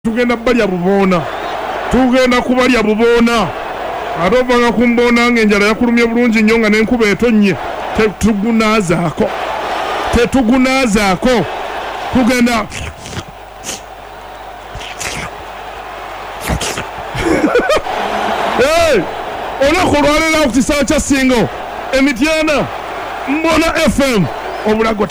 tugenda balya buboona tugenda kubalya buboona ate ovanga kumboona ng'enjala yakulumye bulungi nnyo nga n'enkuba etonnye tetugunaazaako tugenda olunaku olwaleero ku kisaala kya Singo Emityana Mbona FM obulago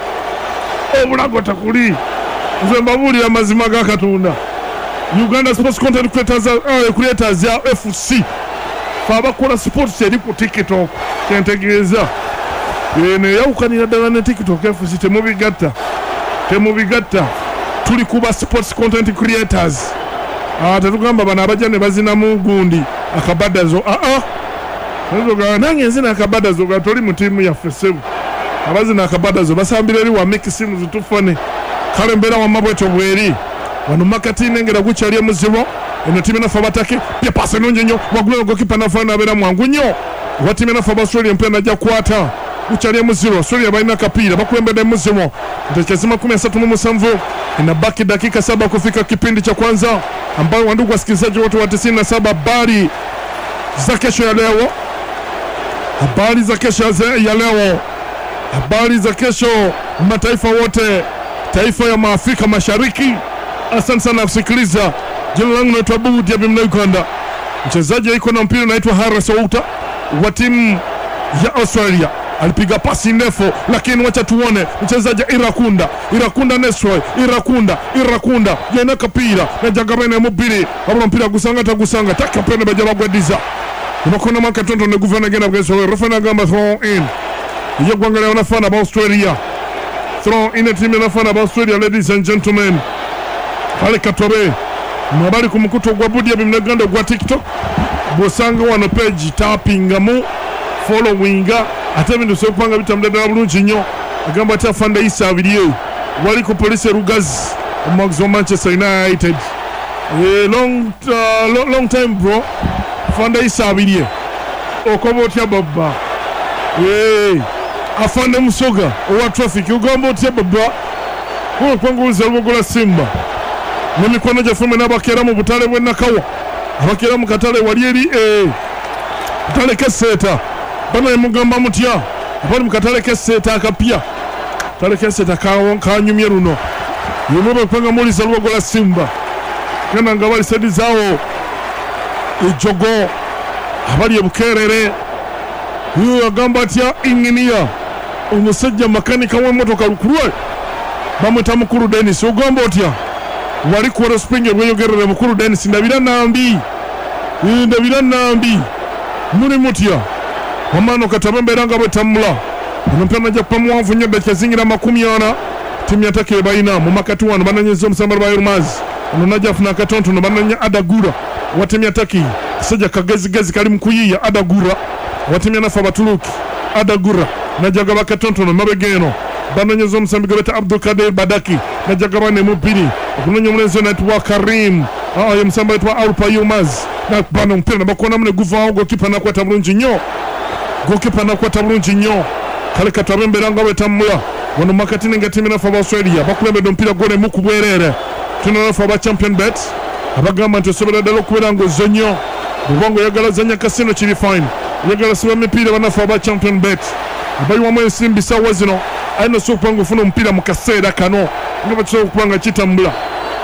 tekuli nze mbabuulira amazima ga Katonda. Uganda Sports Content Creators ya FC fe abakola sports eri ku TikTok kyentegeeza neyawukanira ddala ne TikTok FC temubigatta tuli kuba sports content creators. Tetugamba bano abajja ne bazinamu gundi akabadazo nange nzina akabadazo ga toli mu tiimu yaffe ssebu abazina akabadazo basambira eri wa mikisimu zitufane kale mbeera wamma bwetyo bweri wano makati nengera gukyali emuzibo eno tiimu nafe abatake yapasa nungi nnyo waggulu gokipa nafe nabeera mwangu nnyo wa tiimu nafe abaustralia empira najja kukwata gukyali emuzibo Australia balina akapiira bakulembedde emuzibo ntekyazima 37 inabaki dakika 7 kufika kipindi cha kwanza ambayo wandugu wasikilizaji wote wa 97 habari za kesho ya leo habari za kesho mataifa wote taifa ya Maafrika Mashariki. Asante sana kusikiliza. Jina langu naitwa Budi ya Uganda. Mchezaji yuko na mpira naitwa Harris Outa wa timu ya Australia. Alipiga pasi ndefu lakini wacha tuone mchezaji Irakunda Nesroy Irakunda yana kapira na jagabene mubiri abula mpira gusanga taka pene bajaba gwadiza unakona maka tonto ne guvana gena bweso rofana gamba throw in iyo gwangale wanafana ba Australia throw in team inafana ba Australia. Ladies and gentlemen, pale Katobe mwabali kumukuto gwa Budi ya Uganda gwa TikTok bosanga wano page tapping mu followinga ate bintu sokupanga bitamdada bulungi nnyo agamba ati afanda Isa abiriyo wali ku police Rugazi omugzo Manchester United long time bro afanda Isa abiriyo okoba otya baba afanda Musoga owa traffic ugamba otya baba kwanguliza lugogola Simba nemikono gyaffe n'abakeera mu butale bwe Nakawa abakeera mu katale wali eri katale Keseta bana yamugamba mutya abali mu katale Keseta akapya katale Keseta kanyumye luno yemwe kwanga muliza lugogola Simba kana nga bali sedi zaawo ejogo abali ebukerere huyo agamba atya inginiya omusajja makanika w'emmotoka lukulwe bamwita Mukulu Dennis ogamba otya wali kuwera spring rweyogerere Mukulu Dennis ndabira nambi muli mutya wamano katabembera nga bwetamula onompena ja pamuwanvu nnyo dakika zingira 40 timu yatake bayina mu makati wano bananyeza omusambala ba Yormaz ono najja afuna akatontono bananya Adagura wa timu yatake kisajja kagezigezi kali mukuyiya Adagura wa timu yanafa Abatuluki Adagura najja gaba katontono mabegeno bananyeza omusambi beta Abdul Kader Badaki najja gaba ne mubiri okunanya omulenzi naitwa Karim omusamba naitwa Alpa Yormaz na bano mpira nabakona mune guvaawo gokipa nakwata bulungi nnyo kale katwabembera nga bwetambula wano makati nenga timu nafe aba Australia bakulembedde omupiira gole mu kubwerere tuna nafe aba champion bet abagamba nti osobola ddala okubeera ng'ozza nnyo bw'obanga oyagala zanya kasino kiri fine oyagala siba mipiira banafe aba champion bet abayiwamu ensimbi ssaawa zino alina osobola okuba nga ofuna omupiira mu kaseera kano nga bakisobola okuba nga kitambula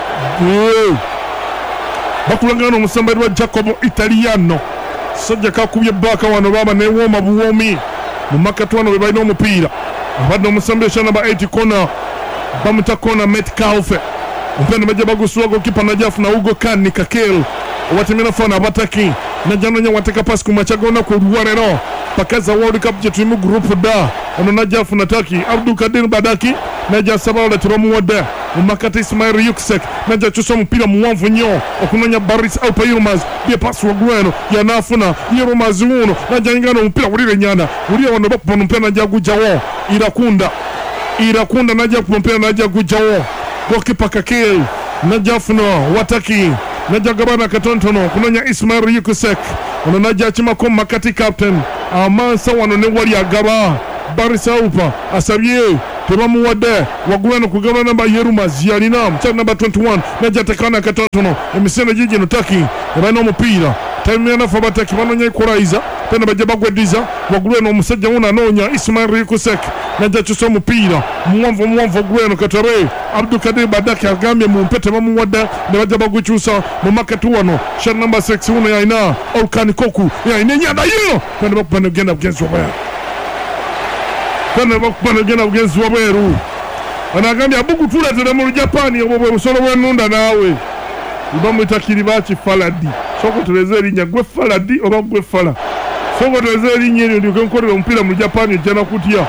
bakulagana omusambali wa Jacobo Italiano sajja kakubye baka wano baba newooma buwoomi mu makati wano bwe balina omupiira abadde omusambali shana ba 80 kona bamuta kona Metcalfe ompenda bajja bagusulago kipa najafuna Ugo Kani Kakel owatemena fana abataki najanonya wateka pasi ku machagona ku luwarero pakaza World Cup je tuimu group da ono najafuna taki Abdul Kadir Badaki najja sabawala tibamuwadde mu makati Ismail Yuksek najja chusa mpira muwanvu nnyo okunonya Baris Alpa Yormaz bye pasi wagweno yanafuna Yormaz uno najja ngana mpira wulire nyana wulire wano bapo mpira najja gujawo Irakunda najja mpira najja gujawo gokipa Kakel najja funa wataki najja gabana katontono kunonya Ismail Yuksek ono najja chimako makati captain amansa wano ne wali agaba Baris Alpa asabye tebamuwadde waggulu ku gaba namba Yerumaz yalina mukyala namba 21 najja tekana katono emisendo gigino Taki ebalina omupiira time yana fa bataki banonya equalizer tena bajja bagwediza waggulu eno omusajja wuno anoonya Ismail Rikusek najja kyusa omupiira muwanvu gweno Katare Abdulkadir Badaki agambye mu mpete bamuwadde ne bajja bagukyusa mu market wano shot number 6 wuno yalina Olkani Koku yalina enyanda yino tena bakubana genda bugenzi wabweru anagambye abugutulatere mu Japani obwo bwe busolo bw'ennunda naawe bamwita Kiribaki Faladi soko tuleze erinnya gwe Faladi oba gwe Fala soko tuleze erinnya eryo ndyoke nkolera omupiira mu Japani ejjana kutya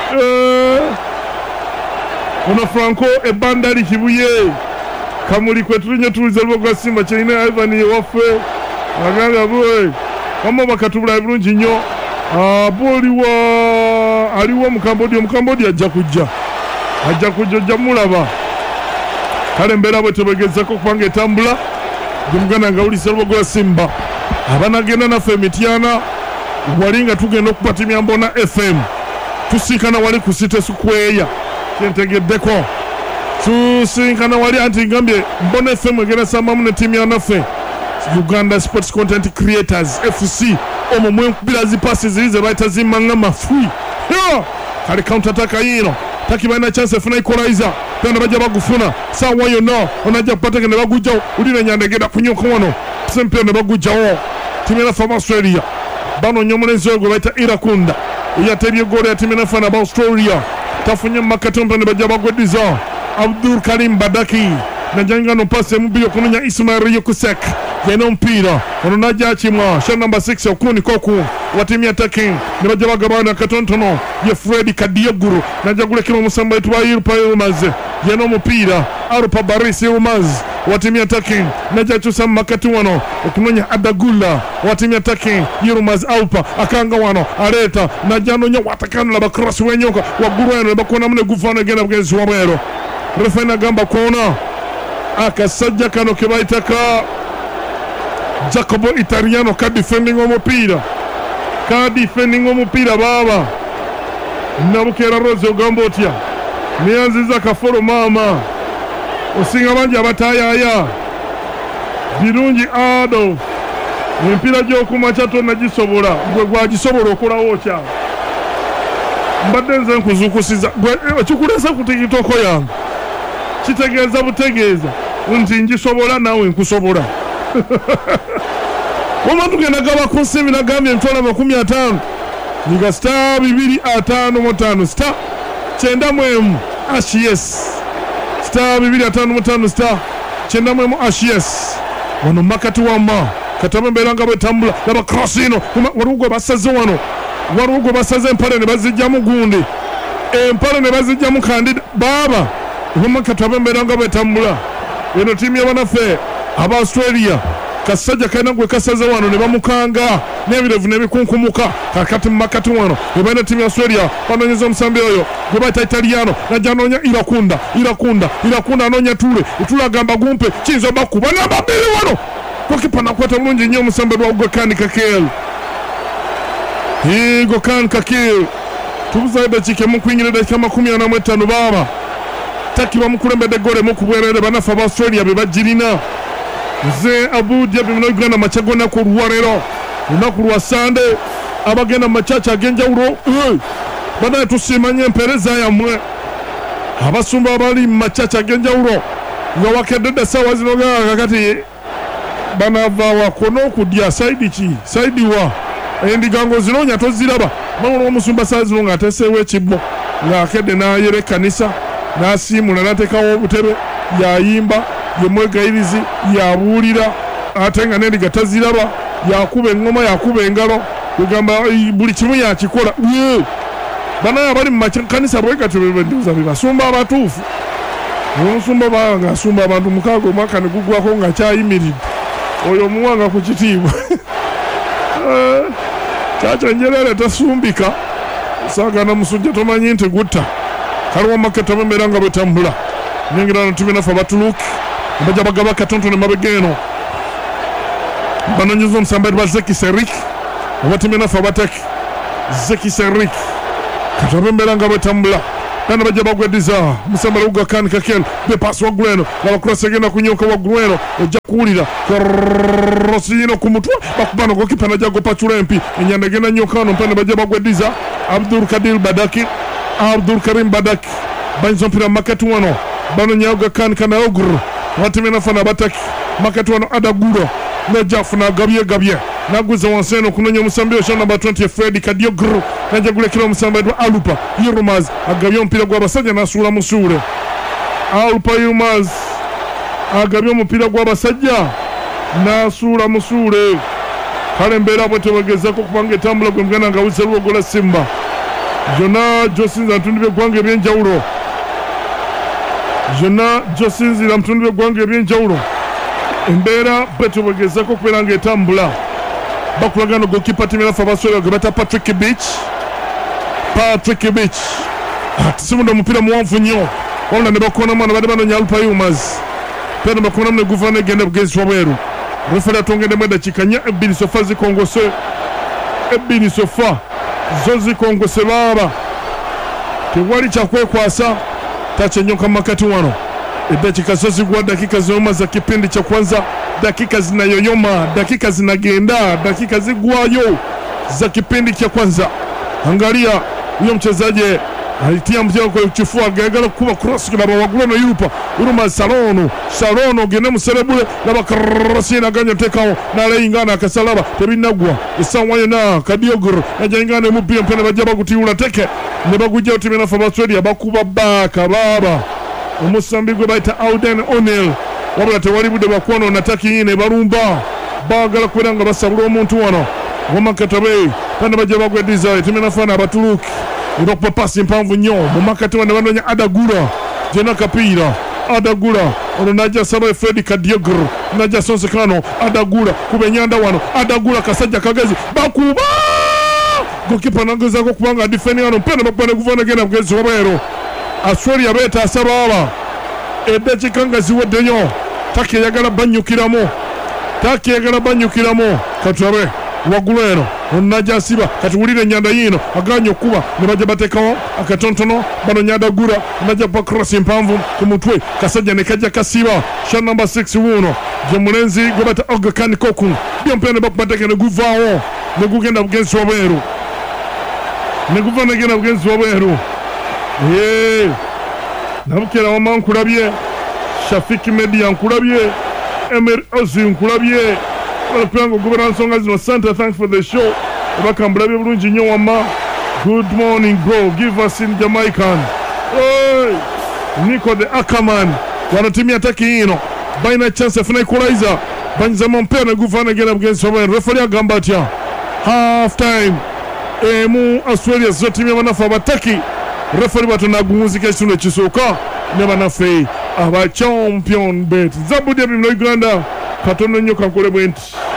ono Franco Ebandali Kibuye Kamuli kwe tulinye tuliza lwa Simba kyerina Ivan yewaffe agambye bwe wamma bakatubula bulungi nnyo aliwo mu Cambodia ajja kujja jamulaba kale mbeera bwe tebegezako kubanga etambula gumuganda nga ulisa lwa Simba abanagenda naffe Mityana wali nga tugenda okupatimya Mbona FM tusinkana wali ku City Square kyentegeddeko tusinkana wali anti ngambye Mbona FM egenda sambamu ne timu yanaffe Uganda Sports Content Creators FC omwo mwekubira zipasi zilize bayita zimanga mafui kale counter attack yino Taki balina chance efuna equalizer tena bajja bagufuna sawa yonna onajja kupata ne bagujjawo ulina nyandegera kunyoka wano sempe ne bagujjawo timena from Australia bano nyomulenzi ogwo bayita Irakunda eyatebye gole ya timena fana ba Australia tafunye makatombe ne bajja bagwediza Abdul Karim Badaki najanga no passe mubio kunya Ismail Yukusek yeno mpira ono najja chimwa shot number 6 Okuni Koku watimia attacking ne bajja bagabana katontono ye Fred Kadioguru najja gulekira omusamba etwa Yerumaz yeno mpira Arupa Barisi Yerumaz watimia attacking najja chusa makati wano okunonya Adagula watimia attacking Yerumaz Alpa akanga wano aleta najja nonya watakana la bakross wenyoka waggulu eno bakona mune guvana genda bugenzi wabwero refena gamba kona akasajja kano kebaitaka Jacobo Italiano ka defending omupiira baba Nabukera Rose ogamba otya niyanziza kafolo mama osinga bangi abatayaya birungi ado empiira gy'okumakya tonna gisobola gwe gwagisobola okolawo kya mbadde nze nkuzukusiza kikulesa ku tikitoko yange kitegeeza butegeeza nti ngisobola naawe nkusobola Wama tugenda gaba ku nsimbi nagambye ntwala 50 niga star 255 star 9 ashes star 255 star 9 ashes wano makati wama kataba mbelanga betambula laba crossino warugo basaze wano warugo basaze empale ne bazijjamu gundi empale ne bazijjamu kandida baba wama kataba mbelanga betambula eno timu y'abanaffe aba Australia kasajja kana gwe kasaze wano ne bamukanga n'ebirevu n'ebikunkumuka kakati mu makati wano ebaina timu ya Australia banonyeza omusambi oyo gwe bayita Italiano najja anonya Irakunda anonya Tule agamba gumpe kiyinza bakuba n'ababiri wano kokipa nakwata bulungi nnyo omusambi lwa Gokani Kakeel Gokani Kakeel tubuza edakiika mu kuyingira edakiika 45 baba Taki bamukulembedde gole mu kubwerere banafa ba Australia be bagirina nze Abuja bimulogana machagona ku lwalero lunaku lwa Sande abagenda machacha agenjawulo bana tusimanye empereza yamwe abasumba bali machacha agenjawulo nga wakedde sawa zino kakati banava wakono okudya saidi wa endigango zinonya toziraba mawulo omusumba saa zino nga ateseewo ekibbo ng'akedde n'ayera kanisa n'asiimula n'ateekawo obutebe yayimba yemwegayirizi yabuulira ate nga n'endiga taziraba yakuba engoma yakuba engalo kugamba buli kimu yakikola banaye abali mu makanisa bwegati bebenduza bebasumba abatuufu omusumba banga asumba abantu 6 omwaka ne gugwako nga kyayimiridde oyo omuwanga ku kitiibwa kyakyenjerere tasumbika saagana musujja tomanyi nti gutta kaliwo maketa bembeera nga bwetambula nengira natuminafa batuluki bajja bagaba katonto ne mabegeno banonyeza omusamba ba Zeki Serik abatimina fa bataki Zeki Serik katabembera nga bwetambula Pena bajja bagwediza musamba luga kan kakel be pass wa Guleno la cross agenda kunyoka wa Guleno ojja kuulira Rosino kumutwa bakubano gokipa najja gopachula empi enyanda genda nyokano pena bajja bagwediza Abdul Karim Badaki banzo mpira makati wano bano nyauga kan kana ogru watimena fana bataki makati wano Adaguro no jafuna gabye naguza wanseno kunonyo musambio shona ba 20 Fred Kadiogru nanja gule kilo musamba edwa Alupa Yilmaz agabyo mpira gwa basajja nasula musure Alupa Yilmaz agabyo mpira gwa basajja nasula musure kale mbera bwete bagezako kupanga etambula gwe mgana nga useruwa gola Simba Jona Josinza ntundibye gwange byenjawulo Jona Josinza ntundibye gwange byenjawulo mbera bwete bagezako kupanga etambula bakulagano goalkeeper timela fabasolo gabata Patrick Beach atisimundo mpira muwanvu nnyo wabula ne bakona mwana badde bano Alupa Yilmaz pena bakona mne guvana genda bugenzi wabweru refere atongende mweda chikanya ebili sofa zikongose baba tewali kyakwekwasa tachenyoka makati wano edakika zozigwa dakika zoma za kipindi cha kwanza dakika zinayoyoma dakika zinagenda dakika zigwayo za kipindi cha kwanza. Angalia huyo mchezaji alitia mpira kwa uchifua gagala kuba cross kwa Waguleno Yupa uruma Salono gene muserebule laba krosina ganya tekao na leingana kasalaba tebinagwa esanwaye na Kadiogru ajangane mupira mpena bajaba kutiula teke ne bagujja otimena fa Australia bakuba baka baba omusambigwe baita Auden O'Neil wabula tewali budde bakwono nataki ine barumba bagala kwiranga basabula omuntu wano wamakatabe panda bajaba kwediza timena fana abatuluki irokupa pasi mpanvu nnyo mu makati wano banonya Adagura jena kapira Adagura ono najja saba Fred Kadiogru najja sonsekano Adagura kubenyanda wano Adagura kasajja kagezi bakuba gokipa nangeza ko kubanga defending wano pena bakwana kuvana gena bugezi wabero Australia beta sababa edachi kanga ziwedde nnyo take yagala banyukiramo katwabe Waguleno onajja siba katuwulire nyanda yino aganyo kuba ne bajja batekawo akatontono bano Adagura najja pa cross mpanvu ku mutwe kasajja ne kajja kasiba shot number 6 wuno je mulenzi gobata Ogakan Kokun byo mpene bakubateke ne guvaawo ne gugenda bugenzi wabweru nabukera wama nkulabye Shafiki Media nkulabye Emer Ozi nkulabye Piango Gubernance Songas no Santa, thanks for the show. Bakambulabe bulungi nnyo wama. Good morning bro, give us in Jamaican. Hey, Nico the Ackerman. Wanatimia ataki ino. Baina chance funa equalizer. Banza mpira na guvana again against Robert. Referee agamba atya. Half time. Mu Australia zotimia manafa bataki. Referee batunagumuzika ekitundu ekisooka ne banafe aba champion bet. Zabudi abimlo Uganda. Katono nnyo kankole bwenti.